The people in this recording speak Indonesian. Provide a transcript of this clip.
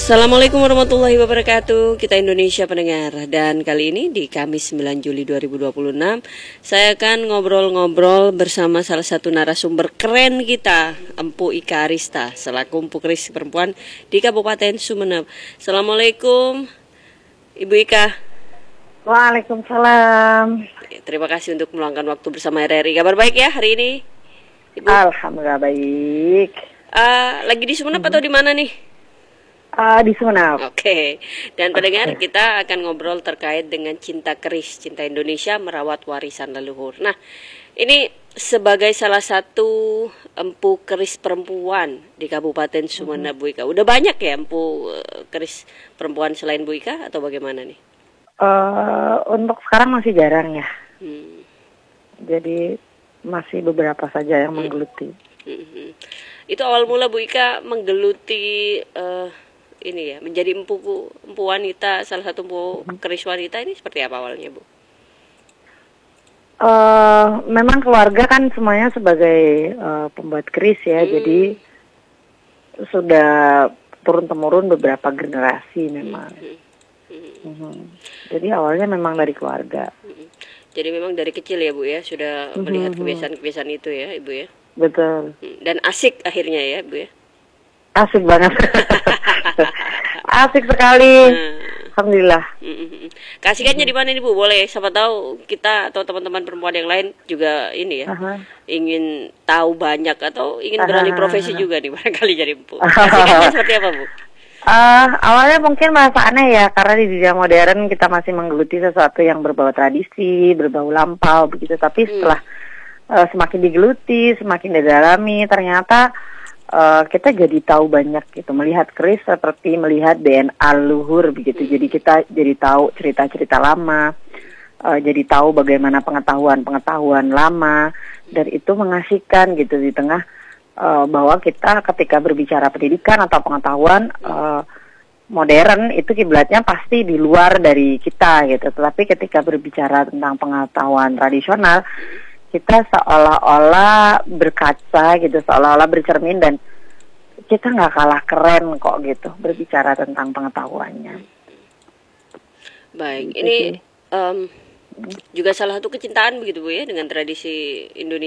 Assalamualaikum warahmatullahi wabarakatuh. Kita Indonesia pendengar. Dan kali ini di Kamis 9 Juli 2026 saya akan ngobrol-ngobrol bersama salah satu narasumber keren kita, Empu Ika Arista, selaku Empu Keris Perempuan di Kabupaten Sumeneb. Assalamualaikum Ibu Ika. Waalaikumsalam. Terima kasih untuk meluangkan waktu bersama RRI. Kabar baik ya hari ini Ibu? Alhamdulillah baik. Lagi di Sumeneb atau di mana nih? Di Sumeneb. Oke. Dan pendengar, kita akan ngobrol terkait dengan cinta keris, cinta Indonesia merawat warisan leluhur. Nah, ini sebagai salah satu empu keris perempuan di Kabupaten Sumeneb, Bu Ika. Udah banyak ya empu keris perempuan selain Bu Ika atau bagaimana nih? Untuk sekarang masih jarang ya. Jadi masih beberapa saja yang menggeluti. Itu awal mula Bu Ika menggeluti ini ya, menjadi empu wanita, salah satu empu keris wanita ini seperti apa awalnya, Bu? Memang keluarga kan semuanya sebagai pembuat keris ya, jadi sudah turun-temurun beberapa generasi memang. Jadi awalnya memang dari keluarga. Jadi memang dari kecil ya, Bu ya, sudah melihat kebiasaan-kebiasaan itu ya, Ibu ya? Betul. Dan asik akhirnya ya, Bu ya? Asik banget. Asik sekali. Alhamdulillah. Keasikannya di mana nih, Bu? Boleh, siapa tahu kita atau teman-teman perempuan yang lain juga ini ya, ingin tahu banyak atau ingin beralih profesi juga nih, barangkali jadi empu. Keasikannya seperti apa, Bu? Awalnya mungkin merasa aneh ya, karena di dunia modern kita masih menggeluti sesuatu yang berbau tradisi, berbau lampau begitu. Tapi setelah semakin digeluti, semakin didalami, ternyata kita jadi tahu banyak gitu, melihat keris seperti melihat DNA leluhur begitu. Jadi kita jadi tahu cerita-cerita lama, jadi tahu bagaimana pengetahuan lama, dan itu mengasihkan gitu di tengah bahwa kita ketika berbicara pendidikan atau pengetahuan modern itu kiblatnya pasti di luar dari kita gitu. Tetapi ketika berbicara tentang pengetahuan tradisional, kita seolah-olah berkaca gitu, seolah-olah bercermin, dan kita nggak kalah keren kok gitu berbicara tentang pengetahuannya. Baik, ini juga salah satu kecintaan begitu, Bu ya, dengan tradisi Indonesia.